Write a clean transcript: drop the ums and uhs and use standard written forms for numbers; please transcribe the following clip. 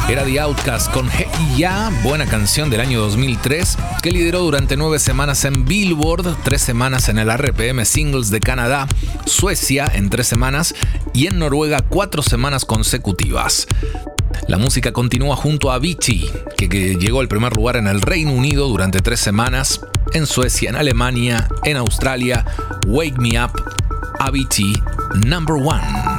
Era The Outcast con Hey Ya, buena canción del año 2003, que lideró durante 9 semanas en Billboard, 3 semanas en el RPM Singles de Canadá, Suecia en 3 semanas y en Noruega 4 semanas consecutivas. La música continúa junto a Avicii, que llegó al primer lugar en el Reino Unido durante 3 semanas, en Suecia, en Alemania, en Australia. Wake Me Up, Avicii, number 1.